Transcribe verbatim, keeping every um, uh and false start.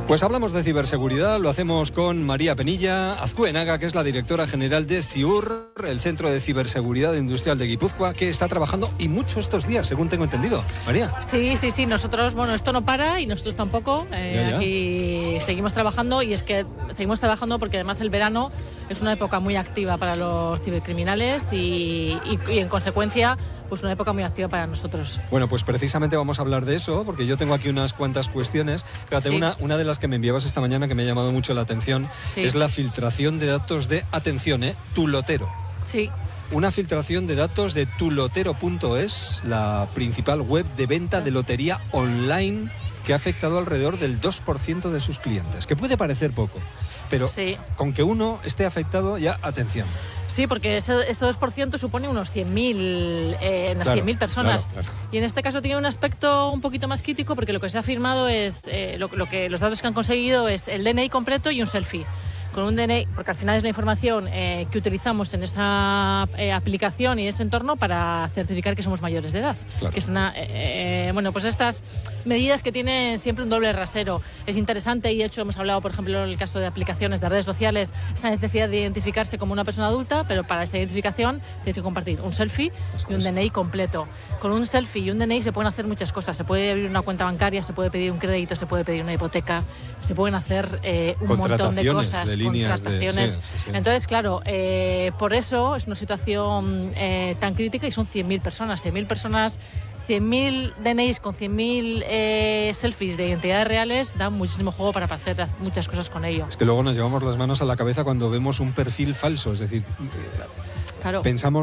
Pues hablamos de ciberseguridad, lo hacemos con María Penilla Azcuenaga, que es la directora general de SCIUR, el Centro de Ciberseguridad Industrial de Guipúzcoa, que está trabajando y mucho estos días, según tengo entendido. María. Sí, sí, sí, nosotros, bueno, esto no para y nosotros tampoco. Eh, ya, ya. Aquí seguimos trabajando y es que seguimos trabajando porque además el verano es una época muy activa para los cibercriminales y, y, y en consecuencia, pues una época muy activa para nosotros. Bueno, pues precisamente vamos a hablar de eso, porque yo tengo aquí unas cuantas cuestiones. Fíjate, Sí. una, una de las que me enviabas esta mañana que me ha llamado mucho la atención Sí. es la filtración de datos de, atención, ¿eh? Tu Lotero. Sí. Una filtración de datos de tu lotero punto es, la principal web de venta de lotería online que ha afectado alrededor del dos por ciento de sus clientes, que puede parecer poco, pero Sí. con que uno esté afectado, ya, atención. Sí, porque ese, ese dos por ciento supone unos cien mil eh, unas Claro, cien mil personas. claro, claro. Y en este caso tiene un aspecto un poquito más crítico porque lo que se ha firmado es, eh, lo, lo que los datos que han conseguido es el D N I completo y un selfie. Con un D N I, porque al final es la información eh, que utilizamos en esa eh, aplicación y ese entorno para certificar que somos mayores de edad. Claro. Que es una, eh, bueno, pues estas medidas que tienen siempre un doble rasero. Es interesante y de hecho hemos hablado, por ejemplo, en el caso de aplicaciones de redes sociales, esa necesidad de identificarse como una persona adulta, pero para esta identificación tienes que compartir un selfie y un D N I completo. Con un selfie y un D N I se pueden hacer muchas cosas. Se puede abrir una cuenta bancaria, se puede pedir un crédito, se puede pedir una hipoteca, se pueden hacer eh, un montón de cosas. De líneas contrataciones. De, sí, sí, sí. Entonces, claro, eh, por eso es una situación eh, tan crítica y son cien mil personas. cien mil personas, cien mil D N Is con cien mil eh, selfies de identidades reales dan muchísimo juego para hacer muchas cosas con ello. Es que luego nos llevamos las manos a la cabeza cuando vemos un perfil falso, es decir, Claro. pensamos